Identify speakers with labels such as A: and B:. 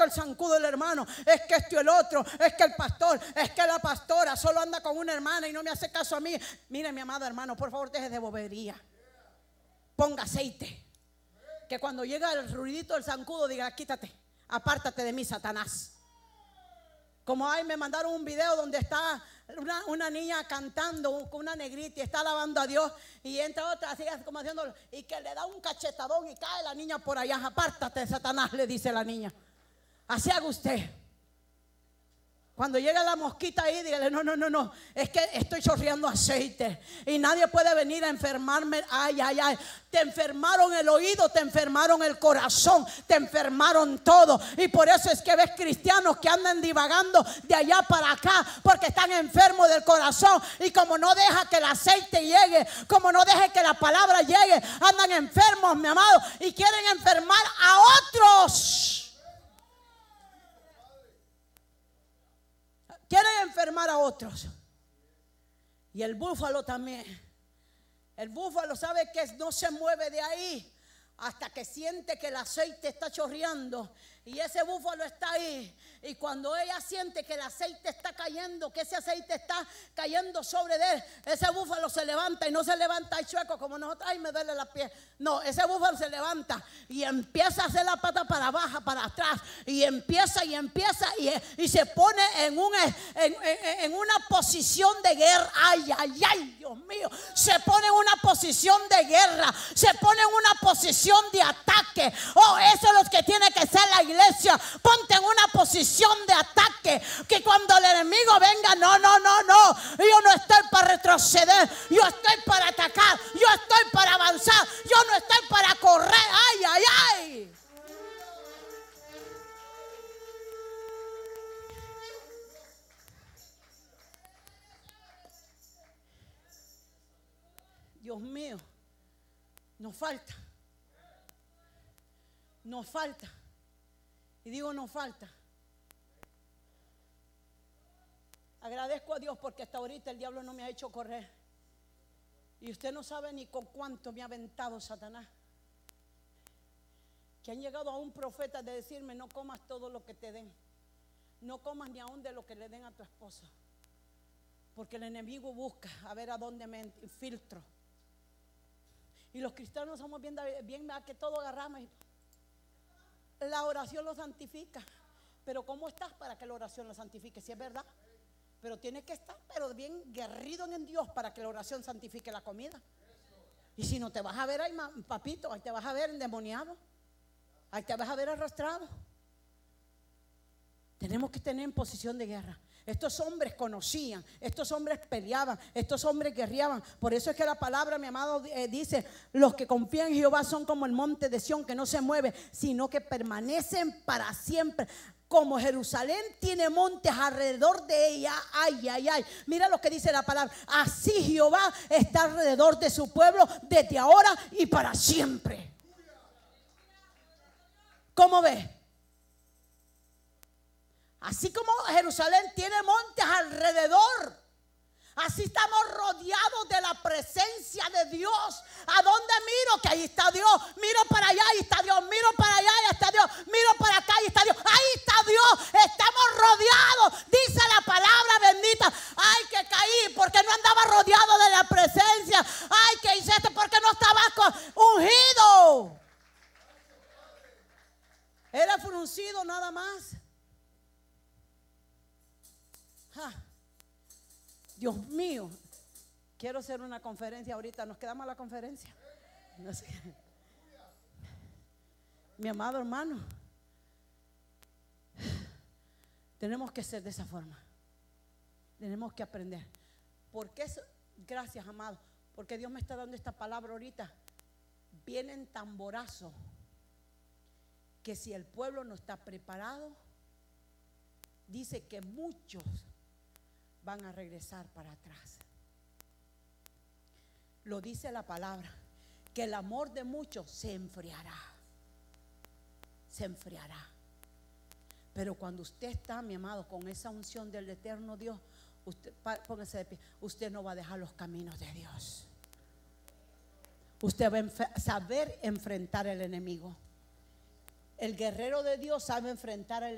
A: el zancudo del hermano, es que esto y el otro, es que el pastor, es que la pastora solo anda con una hermana y no me hace caso a mí. Mire, mi amado hermano, por favor, deje de bobería. Ponga aceite. Que cuando llega el ruidito del zancudo diga: quítate, apártate de mí, Satanás. Como ahí me mandaron un video donde está una niña cantando con una negrita y está alabando a Dios, y entra otra así como haciéndolo, y que le da un cachetadón y cae la niña por allá. Apártate, Satanás, le dice la niña. Así haga usted. Cuando llega la mosquita ahí, dígale: no, es que estoy chorreando aceite y nadie puede venir a enfermarme. Ay. Te enfermaron el oído, te enfermaron el corazón, te enfermaron todo. Y por eso es que ves cristianos que andan divagando de allá para acá, porque están enfermos del corazón. Y como no deja que el aceite llegue, como no deja que la palabra llegue, andan enfermos, mi amado, y quieren enfermar a otros. Quieren enfermar a otros. Y el búfalo también. El búfalo sabe que no se mueve de ahí hasta que siente que el aceite está chorreando. Y ese búfalo está ahí. Y cuando ella siente que el aceite está cayendo, que ese aceite está cayendo sobre él, ese búfalo se levanta, y no se levanta ahí chueco como nosotros: ay, me duele la piel. No, ese búfalo se levanta y empieza a hacer la pata para abajo, para atrás, y empieza y se pone en una posición de guerra. Ay, Dios mío, se pone en una posición de guerra, se pone en una posición de ataque. Oh, eso es lo que tiene que ser la iglesia. Ponte en una posición de ataque, que cuando el enemigo venga, no, yo no estoy para retroceder, yo estoy para atacar, yo estoy para avanzar, yo no estoy para correr. Ay. Dios mío, nos falta. Y digo nos falta. Agradezco a Dios porque hasta ahorita el diablo no me ha hecho correr. Y usted no sabe ni con cuánto me ha aventado Satanás. Que han llegado a un profeta de decirme: no comas todo lo que te den. No comas ni aún de lo que le den a tu esposo. Porque el enemigo busca a ver a dónde me infiltro. Y los cristianos somos bien que todo agarramos. La oración lo santifica. Pero ¿cómo estás para que la oración lo santifique? Si es verdad. Pero tiene que estar bien guerrido en Dios para que la oración santifique la comida. Y si no, te vas a ver ahí, papito, ahí te vas a ver endemoniado, ahí te vas a ver arrastrado. Tenemos que tener en posición de guerra. Estos hombres conocían, estos hombres peleaban, estos hombres guerreaban. Por eso es que la palabra, mi amado, dice: los que confían en Jehová son como el monte de Sión, que no se mueve, sino que permanecen para siempre. Como Jerusalén tiene montes alrededor de ella. Ay. Mira lo que dice la palabra: así Jehová está alrededor de su pueblo desde ahora y para siempre. ¿Cómo ves? Así como Jerusalén tiene montes alrededor, así estamos rodeados de la presencia de Dios. ¿A dónde miro? Que ahí está Dios. Miro para allá, ahí está Dios. Miro para allá, ahí está Dios. Miro para acá, ahí está Dios. Ahí está Dios. Estamos rodeados. Dice la palabra bendita: ay, que caí porque no andaba rodeado de la presencia. Ay, que hice esto porque no estaba ungido. Era fruncido nada más. Dios mío, quiero hacer una conferencia ahorita. ¿Nos quedamos a la conferencia? No sé. Mi amado hermano, tenemos que ser de esa forma. Tenemos que aprender. Porque eso, gracias, amado, porque Dios me está dando esta palabra ahorita. Vienen tamborazos que si el pueblo no está preparado, dice que muchos van a regresar para atrás. Lo dice la palabra, que el amor de muchos se enfriará. Se enfriará. Pero cuando usted está, mi amado, con esa unción del eterno Dios, usted, póngase de pie, usted no va a dejar los caminos de Dios. Usted va a saber enfrentar al enemigo. El guerrero de Dios sabe enfrentar al